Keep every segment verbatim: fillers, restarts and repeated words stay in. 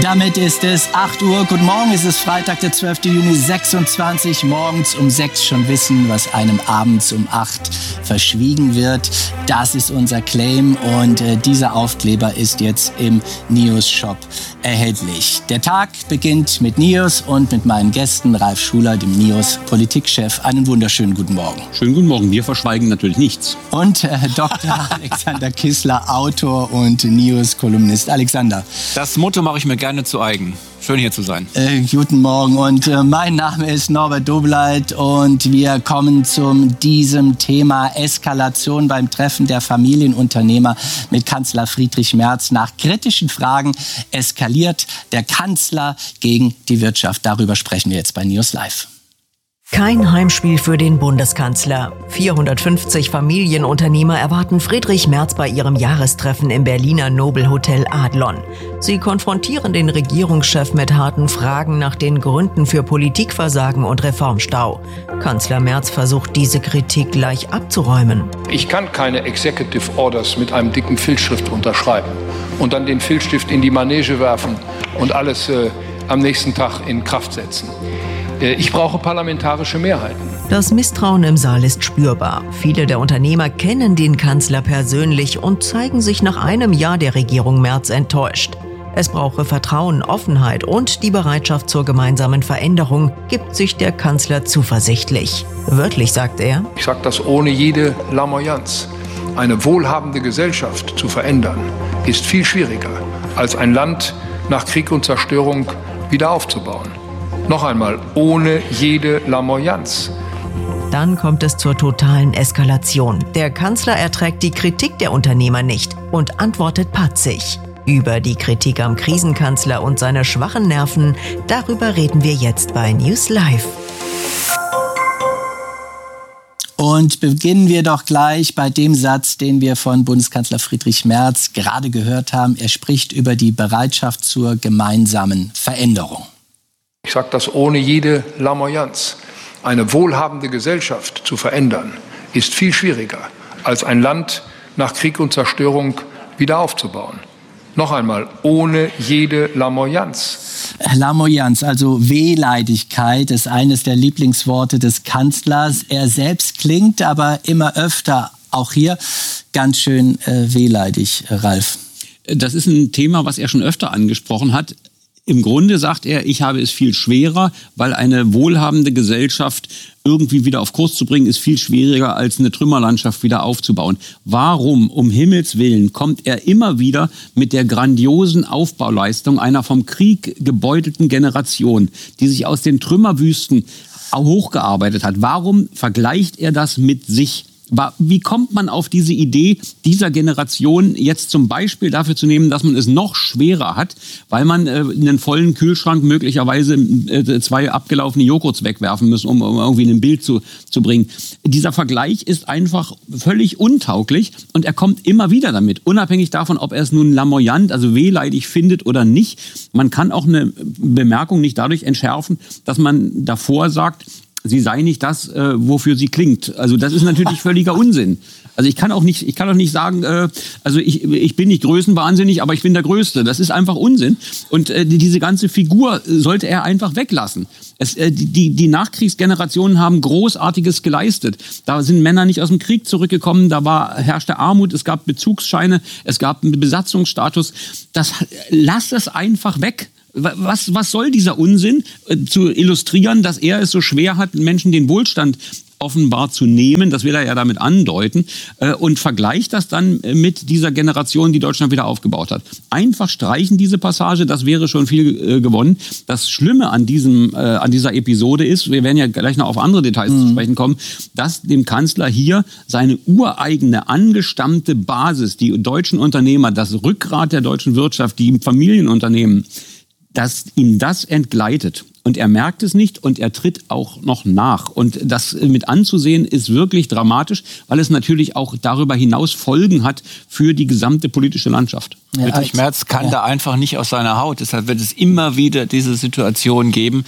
Damit ist es acht Uhr. Guten Morgen, es ist Freitag, der zwölfte Juni sechsundzwanzig. Morgens um sechs schon wissen, was einem abends um acht verschwiegen wird. Das ist unser Claim und äh, dieser Aufkleber ist jetzt im NIOS-Shop erhältlich. Der Tag beginnt mit NIOS und mit meinen Gästen Ralf Schuler, dem NIOS-Politikchef. Einen wunderschönen guten Morgen. Schönen guten Morgen. Wir verschweigen natürlich nichts. Und äh, Doktor Alexander Kissler, Autor und NIOS-Kolumnist. Alexander. Das Motto mache ich mir gerne zu eigen. Schön hier zu sein. Äh, guten Morgen und äh, mein Name ist Norbert Dobleit und wir kommen zu diesem Thema Eskalation beim Treffen der Familienunternehmer mit Kanzler Friedrich Merz. Nach kritischen Fragen eskaliert der Kanzler gegen die Wirtschaft. Darüber sprechen wir jetzt bei NIOS Live. Kein Heimspiel für den Bundeskanzler. vierhundertfünfzig Familienunternehmer erwarten Friedrich Merz bei ihrem Jahrestreffen im Berliner Nobelhotel Adlon. Sie konfrontieren den Regierungschef mit harten Fragen nach den Gründen für Politikversagen und Reformstau. Kanzler Merz versucht, diese Kritik gleich abzuräumen. Ich kann keine Executive Orders mit einem dicken Filzstift unterschreiben und dann den Filzstift in die Manege werfen und alles äh, am nächsten Tag in Kraft setzen. Ich brauche parlamentarische Mehrheiten. Das Misstrauen im Saal ist spürbar. Viele der Unternehmer kennen den Kanzler persönlich und zeigen sich nach einem Jahr der Regierung Merz enttäuscht. Es brauche Vertrauen, Offenheit und die Bereitschaft zur gemeinsamen Veränderung, gibt sich der Kanzler zuversichtlich. Wörtlich sagt er: Ich sage das ohne jede Lamoyanz. Eine wohlhabende Gesellschaft zu verändern, ist viel schwieriger, als ein Land nach Krieg und Zerstörung wieder aufzubauen. Noch einmal, ohne jede Lamoyanz. Dann kommt es zur totalen Eskalation. Der Kanzler erträgt die Kritik der Unternehmer nicht und antwortet patzig. Über die Kritik am Krisenkanzler und seine schwachen Nerven, darüber reden wir jetzt bei NIOS Live. Und beginnen wir doch gleich bei dem Satz, den wir von Bundeskanzler Friedrich Merz gerade gehört haben. Er spricht über die Bereitschaft zur gemeinsamen Veränderung. Ich sage das ohne jede Lamoyanz. Eine wohlhabende Gesellschaft zu verändern, ist viel schwieriger, als ein Land nach Krieg und Zerstörung wieder aufzubauen. Noch einmal, ohne jede Lamoyanz. Lamoyanz, also Wehleidigkeit, ist eines der Lieblingsworte des Kanzlers. Er selbst klingt aber immer öfter, auch hier, ganz schön äh, wehleidig, Ralf. Das ist ein Thema, was er schon öfter angesprochen hat. Im Grunde sagt er, ich habe es viel schwerer, weil eine wohlhabende Gesellschaft irgendwie wieder auf Kurs zu bringen, ist viel schwieriger, als eine Trümmerlandschaft wieder aufzubauen. Warum, um Himmels Willen, kommt er immer wieder mit der grandiosen Aufbauleistung einer vom Krieg gebeutelten Generation, die sich aus den Trümmerwüsten hochgearbeitet hat? Warum vergleicht er das mit sich? Wie kommt man auf diese Idee, dieser Generation jetzt zum Beispiel dafür zu nehmen, dass man es noch schwerer hat, weil man äh, in einen vollen Kühlschrank möglicherweise äh, zwei abgelaufene Joghurts wegwerfen muss, um, um irgendwie ein Bild zu, zu bringen. Dieser Vergleich ist einfach völlig untauglich und er kommt immer wieder damit, unabhängig davon, ob er es nun lamoyant, also wehleidig findet oder nicht. Man kann auch eine Bemerkung nicht dadurch entschärfen, dass man davor sagt, sie sei nicht das, äh, wofür sie klingt. Also das ist natürlich völliger Unsinn. Also ich kann auch nicht, ich kann auch nicht sagen, äh, also ich, ich bin nicht größenwahnsinnig, aber ich bin der Größte. Das ist einfach Unsinn. Und äh, diese ganze Figur sollte er einfach weglassen. Es, äh, die, die Nachkriegsgenerationen haben Großartiges geleistet. Da sind Männer nicht aus dem Krieg zurückgekommen, da war, herrschte Armut, es gab Bezugsscheine, es gab einen Besatzungsstatus. Das, lass es einfach weg. Was, was soll dieser Unsinn, äh, zu illustrieren, dass er es so schwer hat, Menschen den Wohlstand offenbar zu nehmen, das will er ja damit andeuten, äh, und vergleicht das dann mit dieser Generation, die Deutschland wieder aufgebaut hat. Einfach streichen diese Passage, das wäre schon viel äh, gewonnen. Das Schlimme an diesem, äh, an dieser Episode ist, wir werden ja gleich noch auf andere Details mhm. zu sprechen kommen, dass dem Kanzler hier seine ureigene, angestammte Basis, die deutschen Unternehmer, das Rückgrat der deutschen Wirtschaft, die Familienunternehmen, dass ihm das entgleitet. Und er merkt es nicht und er tritt auch noch nach. Und das mit anzusehen ist wirklich dramatisch, weil es natürlich auch darüber hinaus Folgen hat für die gesamte politische Landschaft. Ja, Friedrich Merz kann ja. da einfach nicht aus seiner Haut. Deshalb wird es immer wieder diese Situation geben,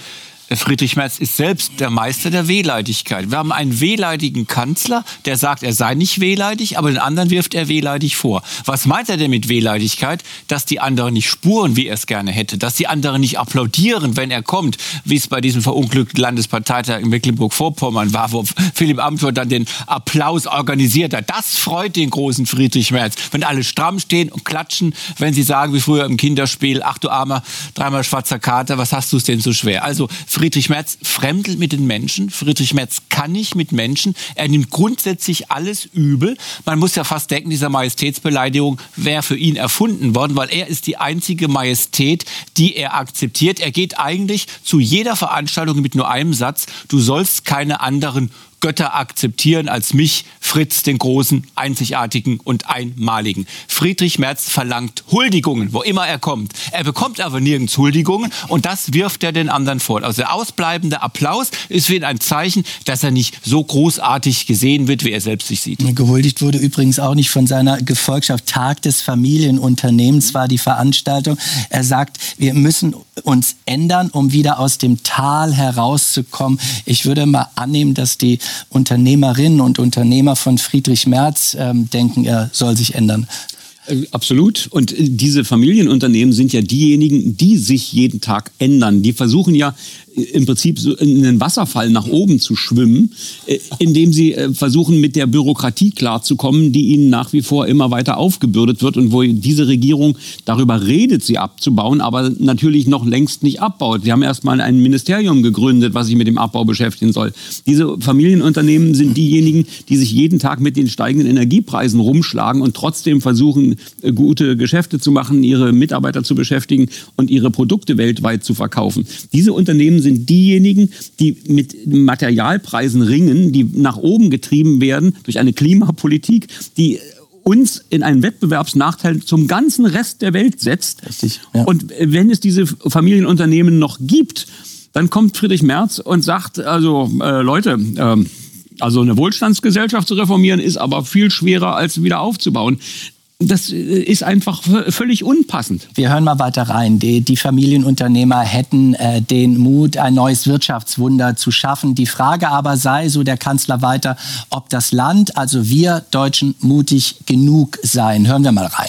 Friedrich Merz ist selbst der Meister der Wehleidigkeit. Wir haben einen wehleidigen Kanzler, der sagt, er sei nicht wehleidig, aber den anderen wirft er wehleidig vor. Was meint er denn mit Wehleidigkeit? Dass die anderen nicht spuren, wie er es gerne hätte. Dass die anderen nicht applaudieren, wenn er kommt, wie es bei diesem verunglückten Landesparteitag in Mecklenburg-Vorpommern war, wo Philipp Amthor dann den Applaus organisiert hat. Das freut den großen Friedrich Merz. Wenn alle stramm stehen und klatschen, wenn sie sagen, wie früher im Kinderspiel, ach du armer, dreimal schwarzer Kater, was hast du es denn so schwer? Also Friedrich Merz fremdelt mit den Menschen. Friedrich Merz kann nicht mit Menschen. Er nimmt grundsätzlich alles übel. Man muss ja fast denken, diese Majestätsbeleidigung wäre für ihn erfunden worden, weil er ist die einzige Majestät, die er akzeptiert. Er geht eigentlich zu jeder Veranstaltung mit nur einem Satz: Du sollst keine anderen Götter akzeptieren als mich, Fritz, den Großen, Einzigartigen und Einmaligen. Friedrich Merz verlangt Huldigungen, wo immer er kommt. Er bekommt aber nirgends Huldigungen und das wirft er den anderen vor. Also der ausbleibende Applaus ist für ihn ein Zeichen, dass er nicht so großartig gesehen wird, wie er selbst sich sieht. Gehuldigt wurde übrigens auch nicht von seiner Gefolgschaft. Tag des Familienunternehmens war die Veranstaltung. Er sagt, wir müssen uns ändern, um wieder aus dem Tal herauszukommen. Ich würde mal annehmen, dass die Unternehmerinnen und Unternehmer von Friedrich Merz ähm, denken, er soll sich ändern. Absolut. Und diese Familienunternehmen sind ja diejenigen, die sich jeden Tag ändern. Die versuchen ja im Prinzip so in einen Wasserfall nach oben zu schwimmen, indem sie versuchen, mit der Bürokratie klarzukommen, die ihnen nach wie vor immer weiter aufgebürdet wird und wo diese Regierung darüber redet, sie abzubauen, aber natürlich noch längst nicht abbaut. Sie haben erst mal ein Ministerium gegründet, was sich mit dem Abbau beschäftigen soll. Diese Familienunternehmen sind diejenigen, die sich jeden Tag mit den steigenden Energiepreisen rumschlagen und trotzdem versuchen, gute Geschäfte zu machen, ihre Mitarbeiter zu beschäftigen und ihre Produkte weltweit zu verkaufen. Diese Unternehmen sind diejenigen, die mit Materialpreisen ringen, die nach oben getrieben werden durch eine Klimapolitik, die uns in einen Wettbewerbsnachteil zum ganzen Rest der Welt setzt. Richtig, ja. Und wenn es diese Familienunternehmen noch gibt, dann kommt Friedrich Merz und sagt, also äh, Leute, äh, also eine Wohlstandsgesellschaft zu reformieren ist aber viel schwerer als wieder aufzubauen. Das ist einfach völlig unpassend. Wir hören mal weiter rein. Die, die Familienunternehmer hätten äh, den Mut, ein neues Wirtschaftswunder zu schaffen. Die Frage aber sei, so der Kanzler weiter, ob das Land, also wir Deutschen, mutig genug seien. Hören wir mal rein.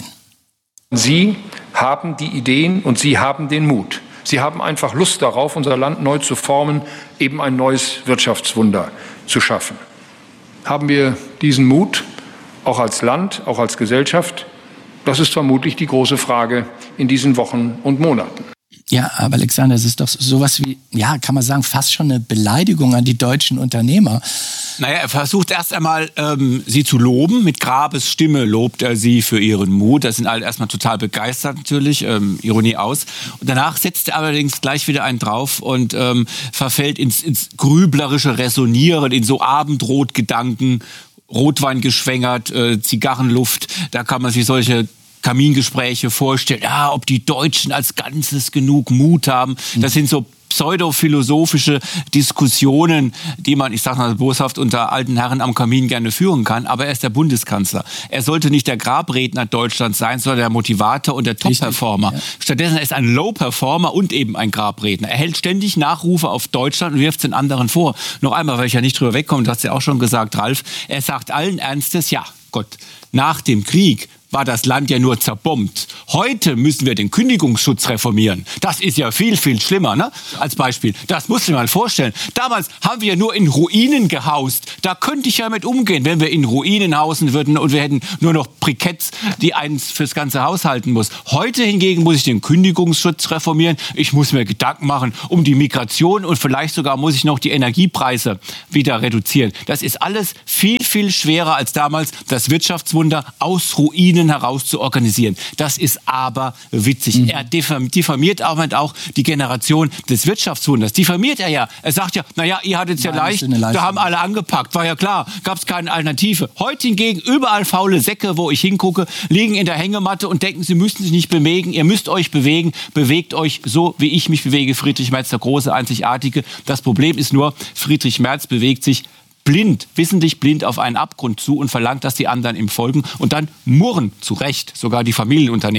Sie haben die Ideen und Sie haben den Mut. Sie haben einfach Lust darauf, unser Land neu zu formen, eben ein neues Wirtschaftswunder zu schaffen. Haben wir diesen Mut? Auch als Land, auch als Gesellschaft? Das ist vermutlich die große Frage in diesen Wochen und Monaten. Ja, aber Alexander, es ist doch sowas wie, ja, kann man sagen, fast schon eine Beleidigung an die deutschen Unternehmer. Naja, er versucht erst einmal, ähm, sie zu loben. Mit Grabes Stimme lobt er sie für ihren Mut. Da sind alle erstmal total begeistert natürlich, ähm, Ironie aus. Und danach setzt er allerdings gleich wieder einen drauf und ähm, verfällt ins, ins grüblerische Resonieren, in so Abendrotgedanken, Rotwein geschwängert, äh, Zigarrenluft. Da kann man sich solche Kamingespräche vorstellen. Ja, ob die Deutschen als Ganzes genug Mut haben. Das sind so pseudophilosophische Diskussionen, die man, ich sage mal boshaft, unter alten Herren am Kamin gerne führen kann. Aber er ist der Bundeskanzler. Er sollte nicht der Grabredner Deutschlands sein, sondern der Motivator und der Top-Performer. Ja. Stattdessen ist er ein Low-Performer und eben ein Grabredner. Er hält ständig Nachrufe auf Deutschland und wirft es den anderen vor. Noch einmal, weil ich ja nicht drüber wegkomme, du hast ja auch schon gesagt, Ralf, er sagt allen Ernstes, ja Gott, nach dem Krieg war das Land ja nur zerbombt. Heute müssen wir den Kündigungsschutz reformieren. Das ist ja viel, viel schlimmer, ne? Als Beispiel. Das musst du dir mal vorstellen. Damals haben wir nur in Ruinen gehaust. Da könnte ich ja mit umgehen, wenn wir in Ruinen hausen würden und wir hätten nur noch Briketts, die eins fürs ganze Haus halten muss. Heute hingegen muss ich den Kündigungsschutz reformieren. Ich muss mir Gedanken machen um die Migration und vielleicht sogar muss ich noch die Energiepreise wieder reduzieren. Das ist alles viel, viel schwerer als damals, das Wirtschaftswunder aus Ruinen heraus zu organisieren. Das ist aber witzig. Mhm. Er diffamiert auch die Generation des Wirtschaftswunders. Diffamiert er ja. Er sagt ja, naja, ihr hattet es ja leicht, da haben alle angepackt. War ja klar, gab es keine Alternative. Heute hingegen überall faule Säcke, wo ich hingucke, liegen in der Hängematte und denken, sie müssten sich nicht bewegen. Ihr müsst euch bewegen. Bewegt euch so, wie ich mich bewege. Friedrich Merz, der große, einzigartige. Das Problem ist nur, Friedrich Merz bewegt sich blind, wissentlich blind auf einen Abgrund zu und verlangt, dass die anderen ihm folgen und dann murren, zu Recht, sogar die Familienunternehmer.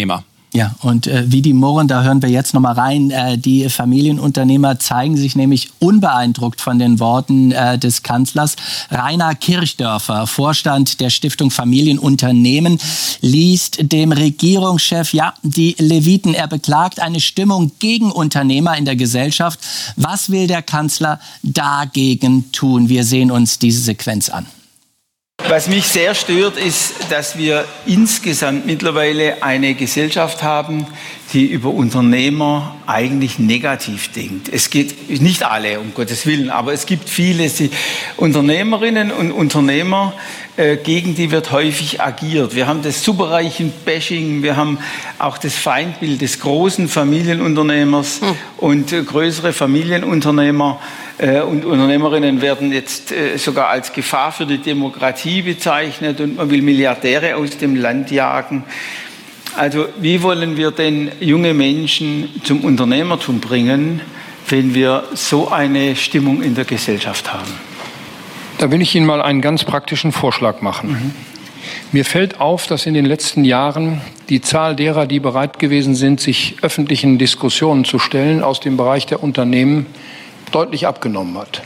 Ja, und äh, wie die murren, da hören wir jetzt noch mal rein. Äh, die Familienunternehmer zeigen sich nämlich unbeeindruckt von den Worten äh, des Kanzlers. Rainer Kirchdörfer, Vorstand der Stiftung Familienunternehmen, liest dem Regierungschef ja die Leviten. Er beklagt eine Stimmung gegen Unternehmer in der Gesellschaft. Was will der Kanzler dagegen tun? Wir sehen uns diese Sequenz an. Was mich sehr stört, ist, dass wir insgesamt mittlerweile eine Gesellschaft haben, die über Unternehmer eigentlich negativ denkt. Es geht nicht alle, um Gottes Willen, aber es gibt viele Unternehmerinnen und Unternehmer, äh, gegen die wird häufig agiert. Wir haben das Superreichen-Bashing, wir haben auch das Feindbild des großen Familienunternehmers hm. und äh, größere Familienunternehmer äh, und Unternehmerinnen werden jetzt äh, sogar als Gefahr für die Demokratie bezeichnet und man will Milliardäre aus dem Land jagen. Also wie wollen wir denn junge Menschen zum Unternehmertum bringen, wenn wir so eine Stimmung in der Gesellschaft haben? Da will ich Ihnen mal einen ganz praktischen Vorschlag machen. Mhm. Mir fällt auf, dass in den letzten Jahren die Zahl derer, die bereit gewesen sind, sich öffentlichen Diskussionen zu stellen, aus dem Bereich der Unternehmen deutlich abgenommen hat.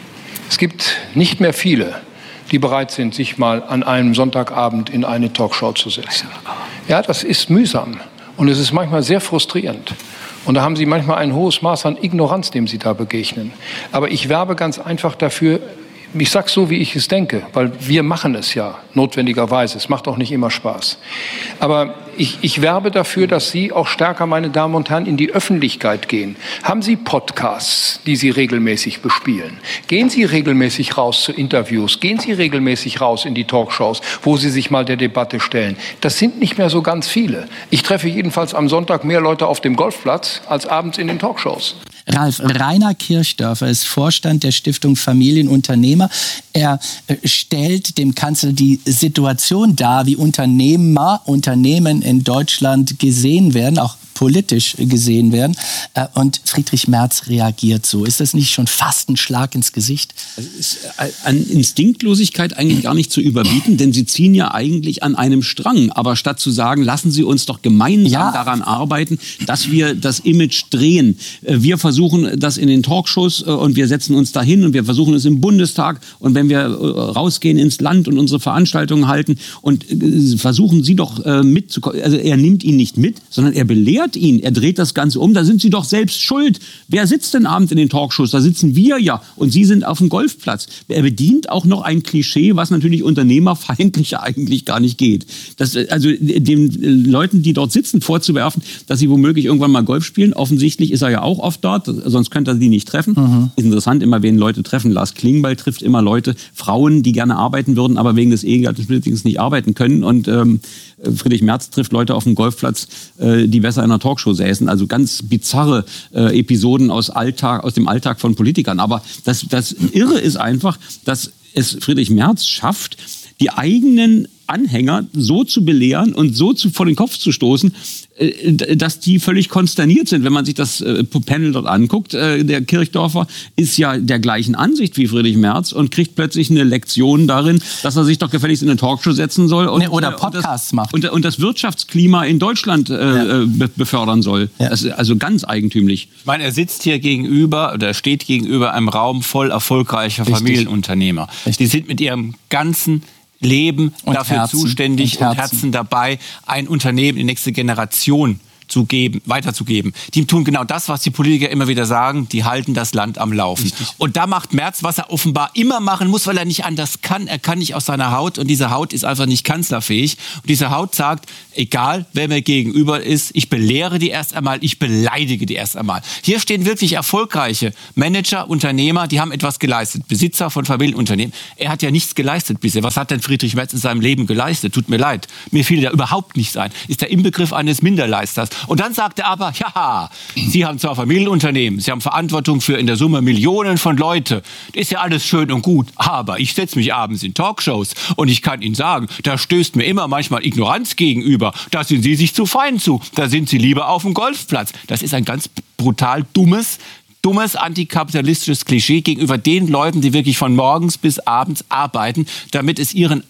Es gibt nicht mehr viele, die bereit sind, sich mal an einem Sonntagabend in eine Talkshow zu setzen. Ja, das ist mühsam und es ist manchmal sehr frustrierend. Und da haben Sie manchmal ein hohes Maß an Ignoranz, dem Sie da begegnen. Aber ich werbe ganz einfach dafür, ich sage so, wie ich es denke, weil wir machen es ja notwendigerweise. Es macht auch nicht immer Spaß. Aber ich, ich werbe dafür, dass Sie auch stärker, meine Damen und Herren, in die Öffentlichkeit gehen. Haben Sie Podcasts, die Sie regelmäßig bespielen? Gehen Sie regelmäßig raus zu Interviews? Gehen Sie regelmäßig raus in die Talkshows, wo Sie sich mal der Debatte stellen? Das sind nicht mehr so ganz viele. Ich treffe jedenfalls am Sonntag mehr Leute auf dem Golfplatz als abends in den Talkshows. Ralf, Rainer Kirchdörfer ist Vorstand der Stiftung Familienunternehmer. Er stellt dem Kanzler die Situation dar, wie Unternehmer, Unternehmen in Deutschland gesehen werden, auch politisch gesehen werden. Und Friedrich Merz reagiert so. Ist das nicht schon fast ein Schlag ins Gesicht? Es ist an Instinktlosigkeit eigentlich gar nicht zu überbieten, denn Sie ziehen ja eigentlich an einem Strang. Aber statt zu sagen, lassen Sie uns doch gemeinsam ja. daran arbeiten, dass wir das Image drehen. Wir versuchen das in den Talkshows und wir setzen uns dahin und wir versuchen es im Bundestag. Und wenn wir rausgehen ins Land und unsere Veranstaltungen halten und versuchen Sie doch mitzukommen. Also er nimmt ihn nicht mit, sondern er belehrt ihn. Er dreht das Ganze um. Da sind Sie doch selbst schuld. Wer sitzt denn abends in den Talkshows? Da sitzen wir ja. Und Sie sind auf dem Golfplatz. Er bedient auch noch ein Klischee, was natürlich unternehmerfeindlich eigentlich gar nicht geht. Das, also den Leuten, die dort sitzen, vorzuwerfen, dass sie womöglich irgendwann mal Golf spielen. Offensichtlich ist er ja auch oft dort. Sonst könnte er die nicht treffen. Mhm. Ist interessant, immer wen Leute treffen. Lars Klingbeil trifft immer Leute, Frauen, die gerne arbeiten würden, aber wegen des Ehegattensplittings nicht arbeiten können. Und ähm, Friedrich Merz trifft Leute auf dem Golfplatz, äh, die besser in einer Talkshow säßen. Also ganz bizarre äh, Episoden aus, Alltag, aus dem Alltag von Politikern. Aber das, das Irre ist einfach, dass es Friedrich Merz schafft, die eigenen Anhänger so zu belehren und so zu, vor den Kopf zu stoßen, äh, dass die völlig konsterniert sind. Wenn man sich das äh, Panel dort anguckt, äh, der Kirchdörfer ist ja der gleichen Ansicht wie Friedrich Merz und kriegt plötzlich eine Lektion darin, dass er sich doch gefälligst in eine Talkshow setzen soll und, nee, oder Podcasts und das, macht. Und, und das Wirtschaftsklima in Deutschland äh, ja. be befördern soll. Ja. Das ist also ganz eigentümlich. Ich meine, er sitzt hier gegenüber oder steht gegenüber einem Raum voll erfolgreicher Richtig. Familienunternehmer. Richtig. Die sind mit ihrem ganzen Leben und dafür Herzen. zuständig und Herzen. und Herzen dabei, ein Unternehmen in die nächste Generation zu geben, weiterzugeben. Die tun genau das, was die Politiker immer wieder sagen, die halten das Land am Laufen. Richtig. Und da macht Merz, was er offenbar immer machen muss, weil er nicht anders kann. Er kann nicht aus seiner Haut und diese Haut ist einfach nicht kanzlerfähig. Und diese Haut sagt, egal wer mir gegenüber ist, ich belehre die erst einmal, ich beleidige die erst einmal. Hier stehen wirklich erfolgreiche Manager, Unternehmer, die haben etwas geleistet. Besitzer von Familienunternehmen. Er hat ja nichts geleistet bisher. Was hat denn Friedrich Merz in seinem Leben geleistet? Tut mir leid. Mir fiel da überhaupt nichts ein. Ist der Inbegriff eines Minderleisters. Und dann sagt er aber, ja, Sie haben zwar Familienunternehmen, Sie haben Verantwortung für in der Summe Millionen von Leuten. Das ist ja alles schön und gut, aber ich setze mich abends in Talkshows und ich kann Ihnen sagen, da stößt mir immer manchmal Ignoranz gegenüber. Da sind Sie sich zu fein zu, da sind Sie lieber auf dem Golfplatz. Das ist ein ganz brutal dummes, dummes antikapitalistisches Klischee gegenüber den Leuten, die wirklich von morgens bis abends arbeiten, damit es ihren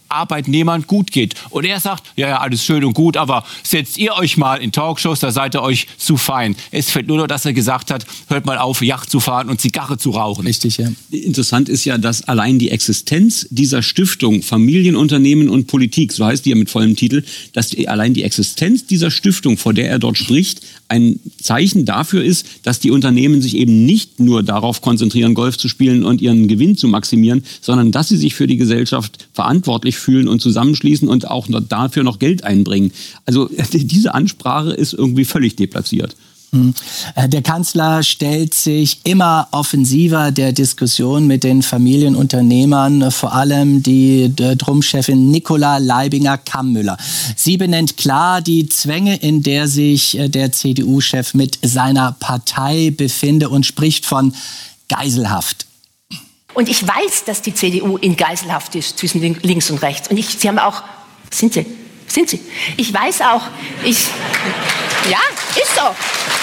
Arbeitnehmern gut geht. Und er sagt, ja, ja, alles schön und gut, aber setzt ihr euch mal in Talkshows, da seid ihr euch zu fein. Es fällt nur noch, dass er gesagt hat, hört mal auf, Yacht zu fahren und Zigarre zu rauchen. Richtig, ja. Interessant ist ja, dass allein die Existenz dieser Stiftung Familienunternehmen und Politik, so heißt die ja mit vollem Titel, dass die, allein die Existenz dieser Stiftung, vor der er dort spricht, ein Zeichen dafür ist, dass die Unternehmen sich eben nicht nur darauf konzentrieren, Golf zu spielen und ihren Gewinn zu maximieren, sondern dass sie sich für die Gesellschaft verantwortlich fühlen und zusammenschließen und auch dafür noch Geld einbringen. Also diese Ansprache ist irgendwie völlig deplatziert. Der Kanzler stellt sich immer offensiver der Diskussion mit den Familienunternehmern, vor allem die Drum-Chefin Nicola Leibinger-Kammüller. Sie benennt klar die Zwänge, in der sich der C D U-Chef mit seiner Partei befinde und spricht von Geiselhaft. Und ich weiß, dass die C D U in Geiselhaft ist zwischen links und rechts. Und ich, Sie haben auch, sind Sie, sind Sie. Ich weiß auch, ich, ja, ist so.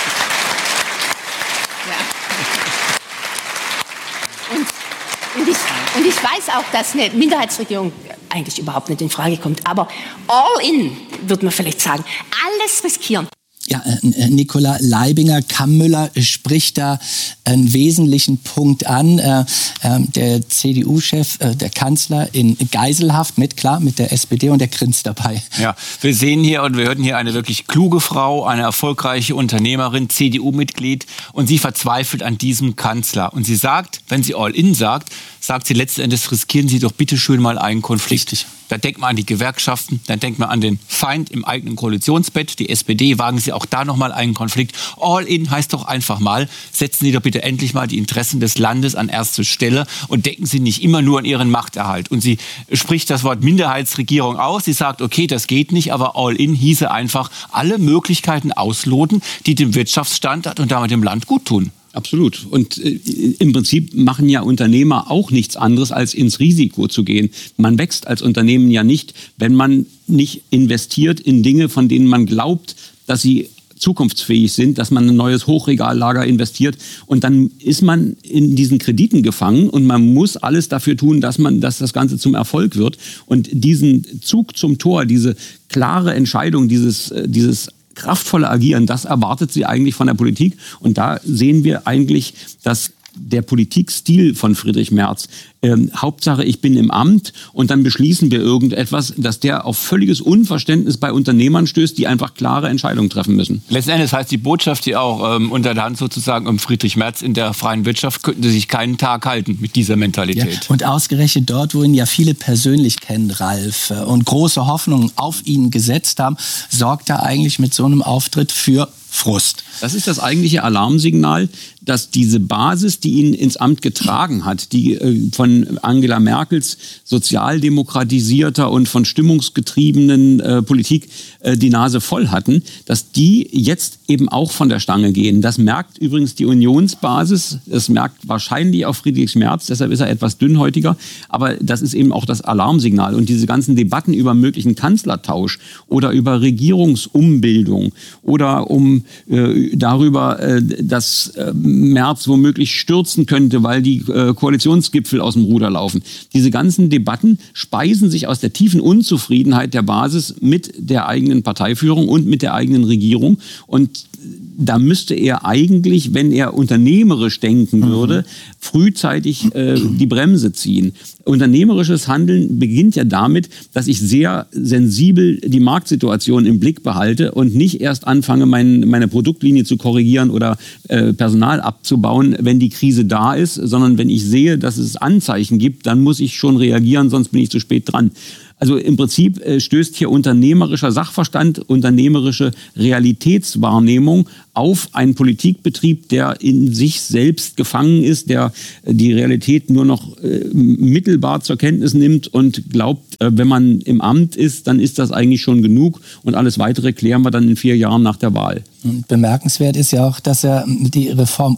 Und, und, ich, und ich weiß auch, dass eine Minderheitsregierung eigentlich überhaupt nicht in Frage kommt. Aber all in, würde man vielleicht sagen, alles riskieren. Ja, äh, Nicola Leibinger-Kammüller spricht da einen wesentlichen Punkt an. Äh, äh, der C D U-Chef, äh, der Kanzler in Geiselhaft mit, klar, mit der S P D und der grinst dabei. Ja, wir sehen hier und wir hören hier eine wirklich kluge Frau, eine erfolgreiche Unternehmerin, C D U-Mitglied, und sie verzweifelt an diesem Kanzler. Und sie sagt, wenn sie all in sagt, sagt sie letzten Endes, riskieren Sie doch bitte schön mal einen Konflikt. Richtig. Da denkt man an die Gewerkschaften, dann denkt man an den Feind im eigenen Koalitionsbett, die S P D, wagen Sie auch da nochmal einen Konflikt. All in heißt doch einfach mal, setzen Sie doch bitte endlich mal die Interessen des Landes an erste Stelle und denken Sie nicht immer nur an Ihren Machterhalt. Und sie spricht das Wort Minderheitsregierung aus. Sie sagt, okay, das geht nicht, aber all in hieße einfach alle Möglichkeiten ausloten, die dem Wirtschaftsstandort und damit dem Land gut tun. Absolut. Und äh, im Prinzip machen ja Unternehmer auch nichts anderes, als ins Risiko zu gehen. Man wächst als Unternehmen ja nicht, wenn man nicht investiert in Dinge, von denen man glaubt, dass sie zukunftsfähig sind, dass man ein neues Hochregallager investiert, und dann ist man in diesen Krediten gefangen und man muss alles dafür tun, dass man, dass das Ganze zum Erfolg wird. Und diesen Zug zum Tor, diese klare Entscheidung, dieses, dieses kraftvolle Agieren, das erwartet sie eigentlich von der Politik. Und da sehen wir eigentlich, dass der Politikstil von Friedrich Merz, ähm, Hauptsache ich bin im Amt und dann beschließen wir irgendetwas, dass der auf völliges Unverständnis bei Unternehmern stößt, die einfach klare Entscheidungen treffen müssen. Letzten Endes heißt die Botschaft hier auch ähm, unter der Hand sozusagen um Friedrich Merz, in der freien Wirtschaft könnten sie sich keinen Tag halten mit dieser Mentalität. Ja, und ausgerechnet dort, wo ihn ja viele persönlich kennen, Ralf, und große Hoffnungen auf ihn gesetzt haben, sorgt er eigentlich mit so einem Auftritt für Frust. Das ist das eigentliche Alarmsignal, dass diese Basis, die ihn ins Amt getragen hat, die äh, von Angela Merkels sozialdemokratisierter und von stimmungsgetriebenen äh, Politik äh, die Nase voll hatten, dass die jetzt eben auch von der Stange gehen. Das merkt übrigens die Unionsbasis, das merkt wahrscheinlich auch Friedrich Merz, deshalb ist er etwas dünnhäutiger, aber das ist eben auch das Alarmsignal. Und diese ganzen Debatten über möglichen Kanzlertausch oder über Regierungsumbildung oder um äh, darüber, äh, dass äh, Merz womöglich stürzen könnte, weil die äh, Koalitionsgipfel aus dem Ruder laufen. Diese ganzen Debatten speisen sich aus der tiefen Unzufriedenheit der Basis mit der eigenen Parteiführung und mit der eigenen Regierung. Und da müsste er eigentlich, wenn er unternehmerisch denken würde, mhm. frühzeitig äh, die Bremse ziehen. Unternehmerisches Handeln beginnt ja damit, dass ich sehr sensibel die Marktsituation im Blick behalte und nicht erst anfange, mein, meine Produktlinie zu korrigieren oder äh, Personal abzubauen, wenn die Krise da ist, sondern wenn ich sehe, dass es Anzeichen gibt, dann muss ich schon reagieren, sonst bin ich zu spät dran. Also im Prinzip äh, stößt hier unternehmerischer Sachverstand, unternehmerische Realitätswahrnehmung auf einen Politikbetrieb, der in sich selbst gefangen ist, der äh, die Realität nur noch äh, mittelbar zur Kenntnis nimmt und glaubt, äh, wenn man im Amt ist, dann ist das eigentlich schon genug und alles Weitere klären wir dann in vier Jahren nach der Wahl. Bemerkenswert ist ja auch, dass er die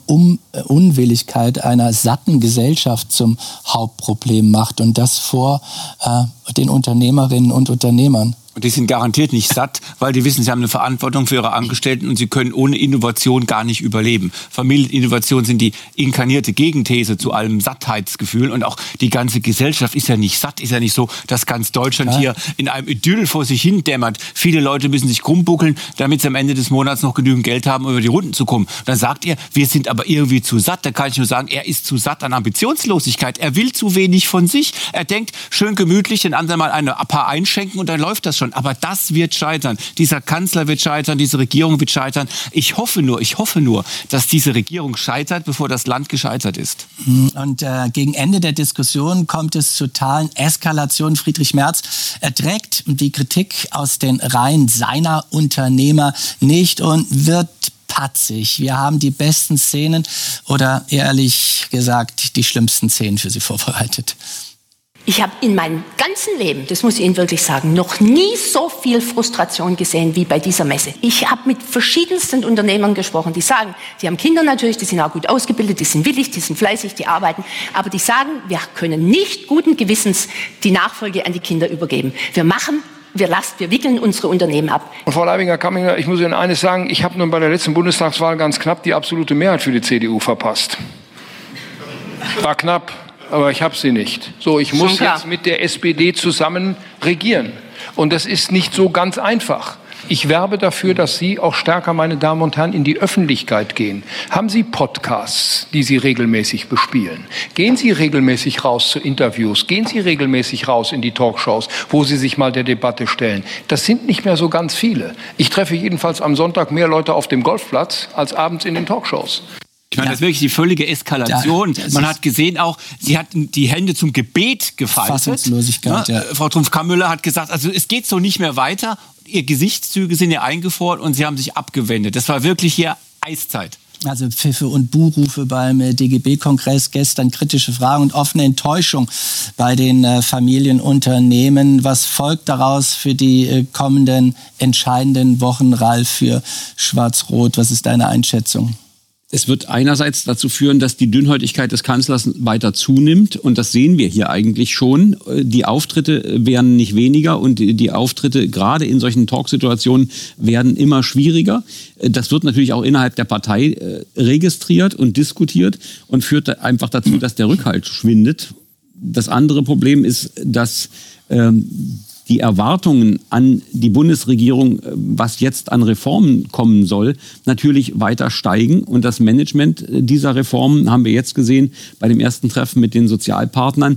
Reformunwilligkeit einer satten Gesellschaft zum Hauptproblem macht und das vor äh, den Unternehmerinnen und Unternehmern. Und die sind garantiert nicht satt, weil die wissen, sie haben eine Verantwortung für ihre Angestellten und sie können ohne Innovation gar nicht überleben. Familieninnovation sind die inkarnierte Gegenthese zu allem Sattheitsgefühl. Und auch die ganze Gesellschaft ist ja nicht satt, ist ja nicht so, dass ganz Deutschland ja. hier in einem Idyll vor sich hin dämmert. Viele Leute müssen sich krumm buckeln, damit sie am Ende des Monats noch genügend Geld haben, um über die Runden zu kommen. Dann sagt er, wir sind aber irgendwie zu satt. Da kann ich nur sagen, er ist zu satt an Ambitionslosigkeit. Er will zu wenig von sich. Er denkt, schön gemütlich den anderen mal eine paar einschenken und dann läuft das schon. Aber das wird scheitern. Dieser Kanzler wird scheitern, diese Regierung wird scheitern. Ich hoffe nur, ich hoffe nur, dass diese Regierung scheitert, bevor das Land gescheitert ist. Und äh, gegen Ende der Diskussion kommt es zur totalen Eskalation. Friedrich Merz erträgt die Kritik aus den Reihen seiner Unternehmer nicht und wird patzig. Wir haben die besten Szenen oder ehrlich gesagt die schlimmsten Szenen für Sie vorbereitet. Ich habe in meinem ganzen Leben, das muss ich Ihnen wirklich sagen, noch nie so viel Frustration gesehen wie bei dieser Messe. Ich habe mit verschiedensten Unternehmern gesprochen, die sagen, die haben Kinder natürlich, die sind auch gut ausgebildet, die sind willig, die sind fleißig, die arbeiten, aber die sagen, wir können nicht guten Gewissens die Nachfolge an die Kinder übergeben. Wir machen Wir, lassen, wir wickeln unsere Unternehmen ab. Und Frau Leibinger-Kamminger, ich muss Ihnen eines sagen, ich habe nun bei der letzten Bundestagswahl ganz knapp die absolute Mehrheit für die C D U verpasst. War knapp, aber ich habe sie nicht. So, ich muss jetzt mit der S P D zusammen regieren. Und das ist nicht so ganz einfach. Ich werbe dafür, dass Sie auch stärker, meine Damen und Herren, in die Öffentlichkeit gehen. Haben Sie Podcasts, die Sie regelmäßig bespielen? Gehen Sie regelmäßig raus zu Interviews? Gehen Sie regelmäßig raus in die Talkshows, wo Sie sich mal der Debatte stellen? Das sind nicht mehr so ganz viele. Ich treffe jedenfalls am Sonntag mehr Leute auf dem Golfplatz als abends in den Talkshows. Ich meine, das ist wirklich die völlige Eskalation. Ja, man hat gesehen auch, sie hat die Hände zum Gebet gefaltet. Fassungslosigkeit, ja. Ja. Frau Trumpf-Kammüller hat gesagt, also es geht so nicht mehr weiter. Ihr Gesichtszüge sind ja eingefroren und sie haben sich abgewendet. Das war wirklich hier Eiszeit. Also Pfiffe und Buhrufe beim D G B-Kongress gestern, kritische Fragen und offene Enttäuschung bei den äh, Familienunternehmen. Was folgt daraus für die äh, kommenden entscheidenden Wochen, Ralf, für Schwarz-Rot? Was ist deine Einschätzung? Es wird einerseits dazu führen, dass die Dünnhäutigkeit des Kanzlers weiter zunimmt. Und das sehen wir hier eigentlich schon. Die Auftritte werden nicht weniger und die Auftritte gerade in solchen Talksituationen werden immer schwieriger. Das wird natürlich auch innerhalb der Partei registriert und diskutiert und führt einfach dazu, dass der Rückhalt schwindet. Das andere Problem ist, dass ähm, die Erwartungen an die Bundesregierung, was jetzt an Reformen kommen soll, natürlich weiter steigen. Und das Management dieser Reformen haben wir jetzt gesehen bei dem ersten Treffen mit den Sozialpartnern,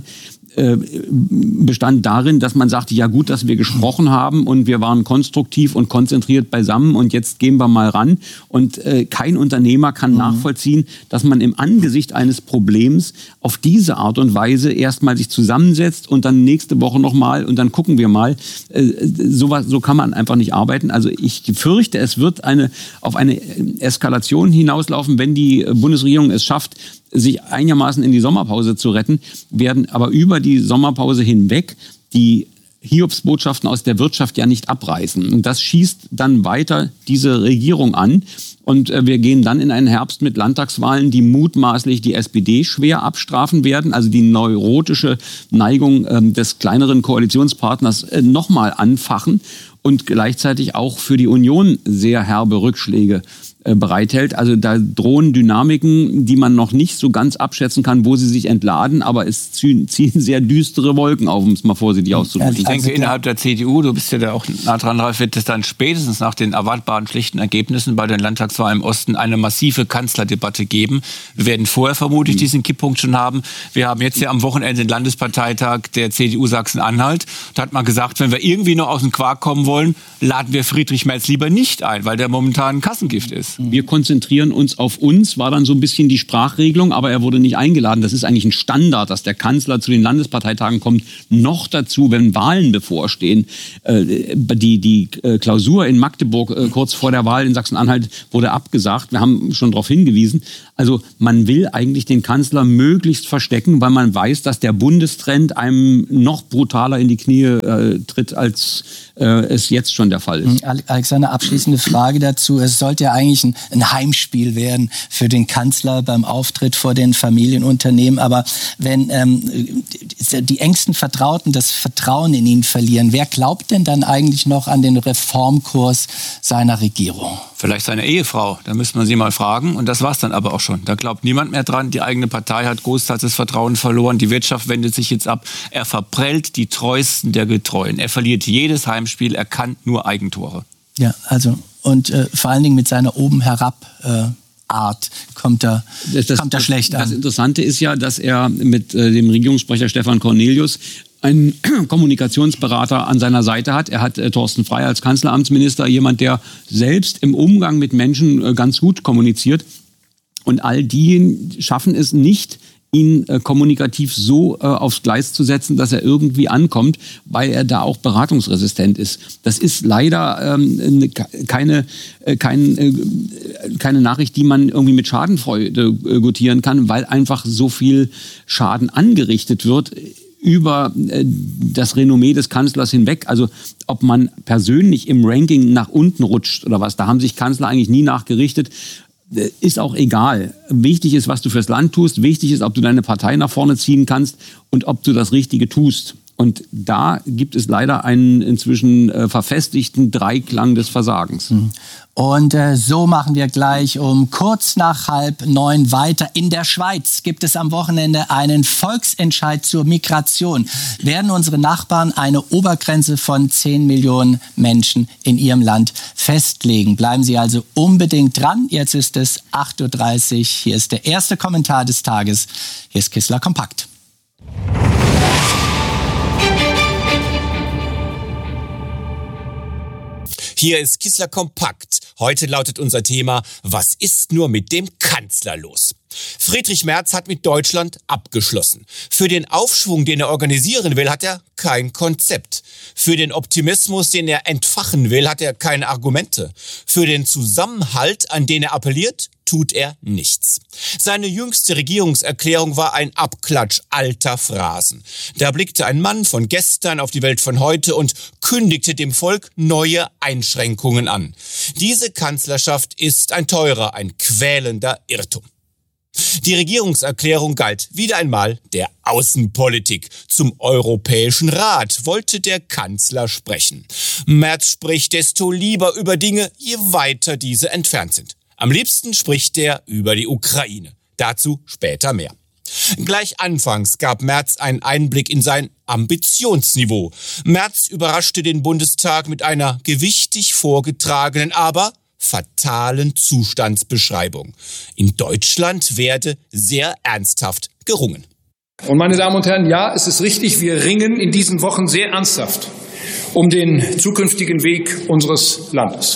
bestand darin, dass man sagte, ja gut, dass wir gesprochen haben und wir waren konstruktiv und konzentriert beisammen und jetzt gehen wir mal ran. Und äh, kein Unternehmer kann mhm. nachvollziehen, dass man im Angesicht eines Problems auf diese Art und Weise erstmal sich zusammensetzt und dann nächste Woche nochmal und dann gucken wir mal. Äh, so, so kann man einfach nicht arbeiten. Also ich fürchte, es wird eine, auf eine Eskalation hinauslaufen, wenn die Bundesregierung es schafft, sich einigermaßen in die Sommerpause zu retten, werden aber über die Sommerpause hinweg die Hiobsbotschaften aus der Wirtschaft ja nicht abreißen. Und das schießt dann weiter diese Regierung an. Und wir gehen dann in einen Herbst mit Landtagswahlen, die mutmaßlich die S P D schwer abstrafen werden, also die neurotische Neigung äh, des kleineren Koalitionspartners äh, nochmal anfachen und gleichzeitig auch für die Union sehr herbe Rückschläge äh, bereithält. Also da drohen Dynamiken, die man noch nicht so ganz abschätzen kann, wo sie sich entladen, aber es ziehen, ziehen sehr düstere Wolken auf, um es mal vorsichtig auszudrücken. Ich denke, innerhalb der C D U, du bist ja da auch nah dran, Ralf, wird es dann spätestens nach den erwartbaren schlechten Ergebnissen bei den Landtagswahlen im Osten eine massive Kanzlerdebatte geben. Wir werden vorher vermutlich diesen Kipppunkt schon haben. Wir haben jetzt ja am Wochenende den Landesparteitag der C D U Sachsen-Anhalt. Da hat man gesagt, wenn wir irgendwie noch aus dem Quark kommen wollen, laden wir Friedrich Merz lieber nicht ein, weil der momentan ein Kassengift ist. Wir konzentrieren uns auf uns, war dann so ein bisschen die Sprachregelung, aber er wurde nicht eingeladen. Das ist eigentlich ein Standard, dass der Kanzler zu den Landesparteitagen kommt. Noch dazu, wenn Wahlen bevorstehen. Die, die Klausur in Magdeburg kurz vor der Wahl in Sachsen-Anhalt wurde abgesagt. Wir haben schon darauf hingewiesen. Also man will eigentlich den Kanzler möglichst verstecken, weil man weiß, dass der Bundestrend einem noch brutaler in die Knie äh, tritt, als äh, es jetzt schon der Fall ist. Alexander, abschließende Frage dazu. Es sollte ja eigentlich eigentlich ein, ein Heimspiel werden für den Kanzler beim Auftritt vor den Familienunternehmen. Aber wenn ähm, die engsten Vertrauten das Vertrauen in ihn verlieren, wer glaubt denn dann eigentlich noch an den Reformkurs seiner Regierung? Vielleicht seine Ehefrau, da müsste man sie mal fragen. Und das war's dann aber auch schon. Da glaubt niemand mehr dran. Die eigene Partei hat großteils das Vertrauen verloren. Die Wirtschaft wendet sich jetzt ab. Er verprellt die Treuesten der Getreuen. Er verliert jedes Heimspiel. Er kann nur Eigentore. Ja, also und äh, vor allen Dingen mit seiner oben herab äh, Art kommt er, das, das, kommt er schlecht das, an. Das Interessante ist ja, dass er mit äh, dem Regierungssprecher Stefan Cornelius einen Kommunikationsberater an seiner Seite hat. Er hat äh, Thorsten Frey als Kanzleramtsminister, jemand, der selbst im Umgang mit Menschen äh, ganz gut kommuniziert. Und all die schaffen es nicht, ihn äh, kommunikativ so äh, aufs Gleis zu setzen, dass er irgendwie ankommt, weil er da auch beratungsresistent ist. Das ist leider ähm, ne, keine, äh, kein, äh, keine Nachricht, die man irgendwie mit Schadenfreude äh, gutieren kann, weil einfach so viel Schaden angerichtet wird über äh, das Renommee des Kanzlers hinweg. Also ob man persönlich im Ranking nach unten rutscht oder was, da haben sich Kanzler eigentlich nie nachgerichtet. Ist auch egal. Wichtig ist, was du fürs Land tust. Wichtig ist, ob du deine Partei nach vorne ziehen kannst und ob du das Richtige tust. Und da gibt es leider einen inzwischen äh, verfestigten Dreiklang des Versagens. Und äh, so machen wir gleich um kurz nach halb neun weiter. In der Schweiz gibt es am Wochenende einen Volksentscheid zur Migration. Werden unsere Nachbarn eine Obergrenze von zehn Millionen Menschen in ihrem Land festlegen? Bleiben Sie also unbedingt dran. Jetzt ist es acht Uhr dreißig. Hier ist der erste Kommentar des Tages. Hier ist Kissler Kompakt. Hier ist Kissler Kompakt. Heute lautet unser Thema: Was ist nur mit dem Kanzler los? Friedrich Merz hat mit Deutschland abgeschlossen. Für den Aufschwung, den er organisieren will, hat er kein Konzept. Für den Optimismus, den er entfachen will, hat er keine Argumente. Für den Zusammenhalt, an den er appelliert, tut er nichts. Seine jüngste Regierungserklärung war ein Abklatsch alter Phrasen. Da blickte ein Mann von gestern auf die Welt von heute und kündigte dem Volk neue Einschränkungen an. Diese Kanzlerschaft ist ein teurer, ein quälender Irrtum. Die Regierungserklärung galt wieder einmal der Außenpolitik. Zum Europäischen Rat wollte der Kanzler sprechen. Merz spricht desto lieber über Dinge, je weiter diese entfernt sind. Am liebsten spricht er über die Ukraine. Dazu später mehr. Gleich anfangs gab Merz einen Einblick in sein Ambitionsniveau. Merz überraschte den Bundestag mit einer gewichtig vorgetragenen, aber fatalen Zustandsbeschreibung. In Deutschland werde sehr ernsthaft gerungen. Und meine Damen und Herren, ja, es ist richtig, wir ringen in diesen Wochen sehr ernsthaft um den zukünftigen Weg unseres Landes.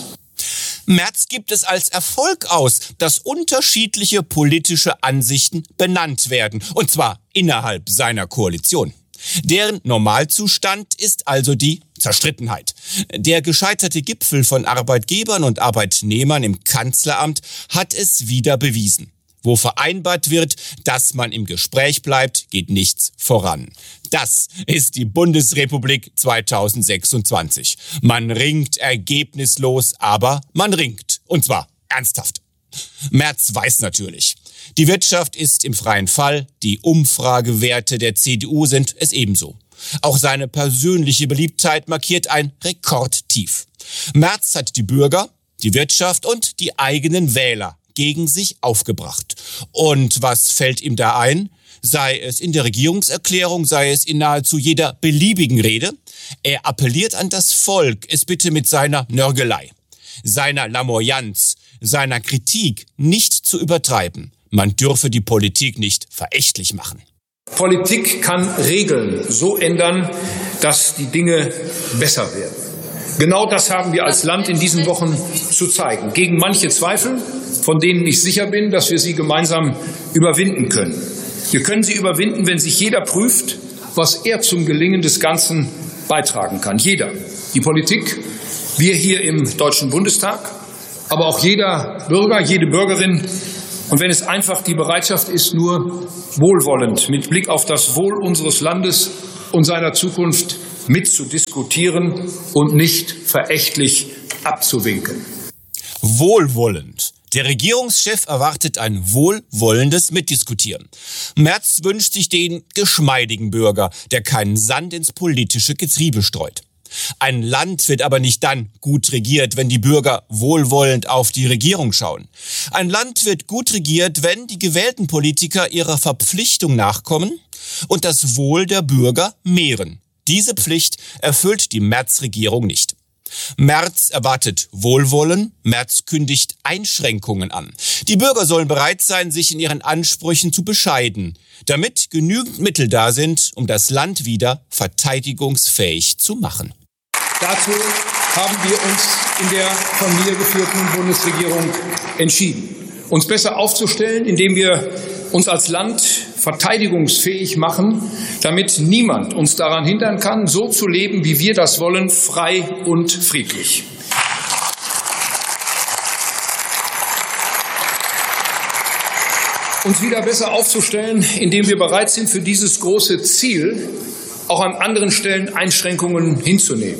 Merz gibt es als Erfolg aus, dass unterschiedliche politische Ansichten benannt werden, und zwar innerhalb seiner Koalition. Deren Normalzustand ist also die Zerstrittenheit. Der gescheiterte Gipfel von Arbeitgebern und Arbeitnehmern im Kanzleramt hat es wieder bewiesen. Wo vereinbart wird, dass man im Gespräch bleibt, geht nichts voran. Das ist die Bundesrepublik zweitausendsechsundzwanzig. Man ringt ergebnislos, aber man ringt. Und zwar ernsthaft. Merz weiß natürlich: Die Wirtschaft ist im freien Fall, die Umfragewerte der C D U sind es ebenso. Auch seine persönliche Beliebtheit markiert ein Rekordtief. Merz hat die Bürger, die Wirtschaft und die eigenen Wähler gegen sich aufgebracht. Und was fällt ihm da ein? Sei es in der Regierungserklärung, sei es in nahezu jeder beliebigen Rede. Er appelliert an das Volk, es bitte mit seiner Nörgelei, seiner Lamoyanz, seiner Kritik nicht zu übertreiben. Man dürfe die Politik nicht verächtlich machen. Politik kann Regeln so ändern, dass die Dinge besser werden. Genau das haben wir als Land in diesen Wochen zu zeigen. Gegen manche Zweifel, von denen ich sicher bin, dass wir sie gemeinsam überwinden können. Wir können sie überwinden, wenn sich jeder prüft, was er zum Gelingen des Ganzen beitragen kann. Jeder. Die Politik, wir hier im Deutschen Bundestag, aber auch jeder Bürger, jede Bürgerin. Und wenn es einfach die Bereitschaft ist, nur wohlwollend mit Blick auf das Wohl unseres Landes und seiner Zukunft mitzudiskutieren und nicht verächtlich abzuwinken. Wohlwollend. Der Regierungschef erwartet ein wohlwollendes Mitdiskutieren. Merz wünscht sich den geschmeidigen Bürger, der keinen Sand ins politische Getriebe streut. Ein Land wird aber nicht dann gut regiert, wenn die Bürger wohlwollend auf die Regierung schauen. Ein Land wird gut regiert, wenn die gewählten Politiker ihrer Verpflichtung nachkommen und das Wohl der Bürger mehren. Diese Pflicht erfüllt die Merz-Regierung nicht. Merz erwartet Wohlwollen, Merz kündigt Einschränkungen an. Die Bürger sollen bereit sein, sich in ihren Ansprüchen zu bescheiden, damit genügend Mittel da sind, um das Land wieder verteidigungsfähig zu machen. Dazu haben wir uns in der von mir geführten Bundesregierung entschieden, uns besser aufzustellen, indem wir uns als Land verteidigungsfähig machen, damit niemand uns daran hindern kann, so zu leben, wie wir das wollen, frei und friedlich. Uns wieder besser aufzustellen, indem wir bereit sind, für dieses große Ziel auch an anderen Stellen Einschränkungen hinzunehmen.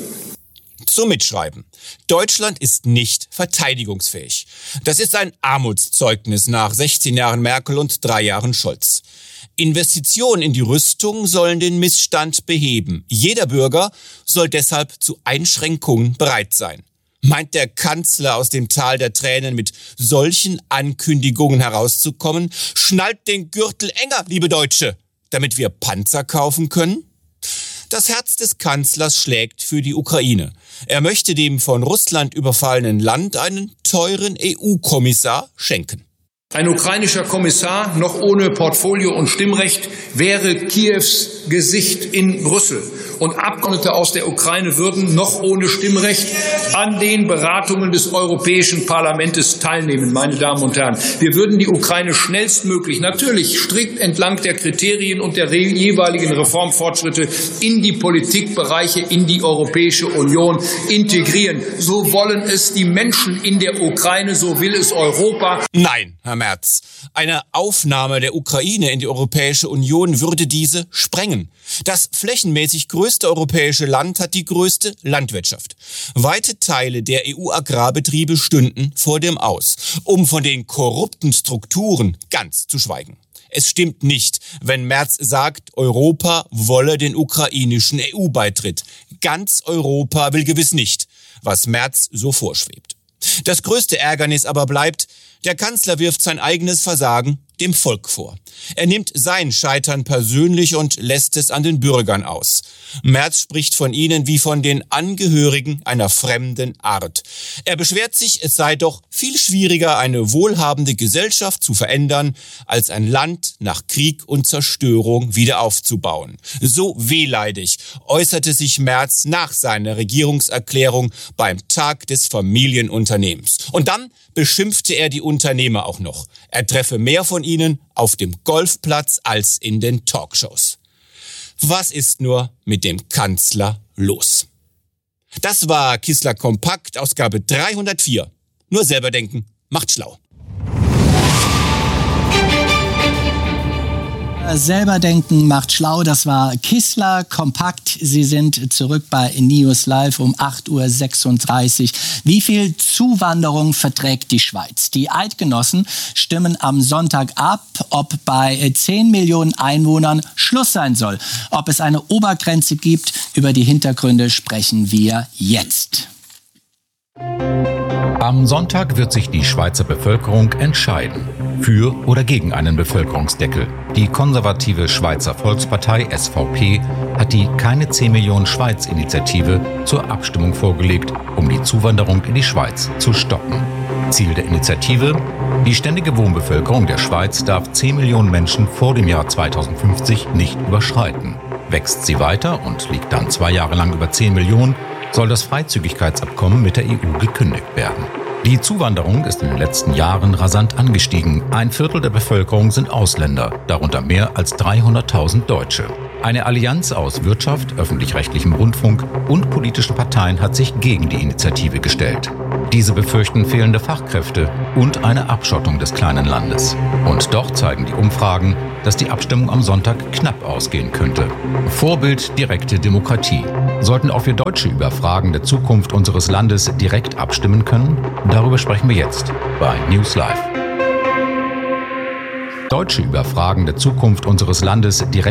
Zum Mitschreiben. Deutschland ist nicht verteidigungsfähig. Das ist ein Armutszeugnis nach sechzehn Jahren Merkel und drei Jahren Scholz. Investitionen in die Rüstung sollen den Missstand beheben. Jeder Bürger soll deshalb zu Einschränkungen bereit sein. Meint der Kanzler aus dem Tal der Tränen mit solchen Ankündigungen herauszukommen? Schnallt den Gürtel enger, liebe Deutsche, damit wir Panzer kaufen können? Das Herz des Kanzlers schlägt für die Ukraine. Er möchte dem von Russland überfallenen Land einen teuren E U-Kommissar schenken. Ein ukrainischer Kommissar, noch ohne Portfolio und Stimmrecht, wäre Kiews Gesicht in Brüssel. Und Abgeordnete aus der Ukraine würden, noch ohne Stimmrecht, an den Beratungen des Europäischen Parlaments teilnehmen, meine Damen und Herren. Wir würden die Ukraine schnellstmöglich, natürlich strikt entlang der Kriterien und der jeweiligen Reformfortschritte, in die Politikbereiche, in die Europäische Union integrieren. So wollen es die Menschen in der Ukraine, so will es Europa. Nein, Herr Merz. Eine Aufnahme der Ukraine in die Europäische Union würde diese sprengen. Das flächenmäßig größte europäische Land hat die größte Landwirtschaft. Weite Teile der E U-Agrarbetriebe stünden vor dem Aus, um von den korrupten Strukturen ganz zu schweigen. Es stimmt nicht, wenn Merz sagt, Europa wolle den ukrainischen E U-Beitritt. Ganz Europa will gewiss nicht, was Merz so vorschwebt. Das größte Ärgernis aber bleibt, der Kanzler wirft sein eigenes Versagen dem Volk vor. Er nimmt sein Scheitern persönlich und lässt es an den Bürgern aus. Merz spricht von ihnen wie von den Angehörigen einer fremden Art. Er beschwert sich, es sei doch viel schwieriger, eine wohlhabende Gesellschaft zu verändern, als ein Land nach Krieg und Zerstörung wieder aufzubauen. So wehleidig äußerte sich Merz nach seiner Regierungserklärung beim Tag des Familienunternehmens. Und dann beschimpfte er die Unternehmer auch noch. Er treffe mehr von ihnen auf dem Golfplatz als in den Talkshows. Was ist nur mit dem Kanzler los? Das war Kissler Kompakt, Ausgabe dreihundertvier. Nur selber denken, macht schlau. Selber denken macht schlau, das war Kissler Kompakt. Sie sind zurück bei News Live um acht Uhr sechsunddreißig. Wie viel Zuwanderung verträgt die Schweiz? Die Eidgenossen stimmen am Sonntag ab, ob bei zehn Millionen Einwohnern Schluss sein soll. Ob es eine Obergrenze gibt, über die Hintergründe sprechen wir jetzt. Am Sonntag wird sich die Schweizer Bevölkerung entscheiden. Für oder gegen einen Bevölkerungsdeckel. Die konservative Schweizer Volkspartei S V P hat die Keine zehn Millionen Schweiz-Initiative zur Abstimmung vorgelegt, um die Zuwanderung in die Schweiz zu stoppen. Ziel der Initiative: Die ständige Wohnbevölkerung der Schweiz darf zehn Millionen Menschen vor dem Jahr zweitausendfünfzig nicht überschreiten. Wächst sie weiter und liegt dann zwei Jahre lang über zehn Millionen, soll das Freizügigkeitsabkommen mit der E U gekündigt werden. Die Zuwanderung ist in den letzten Jahren rasant angestiegen. Ein Viertel der Bevölkerung sind Ausländer, darunter mehr als dreihunderttausend Deutsche. Eine Allianz aus Wirtschaft, öffentlich-rechtlichem Rundfunk und politischen Parteien hat sich gegen die Initiative gestellt. Diese befürchten fehlende Fachkräfte und eine Abschottung des kleinen Landes. Und doch zeigen die Umfragen, dass die Abstimmung am Sonntag knapp ausgehen könnte. Vorbild direkte Demokratie. Sollten auch wir Deutsche über Fragen der Zukunft unseres Landes direkt abstimmen können? Darüber sprechen wir jetzt bei News Live. Deutsche über Fragen der Zukunft unseres Landes direkt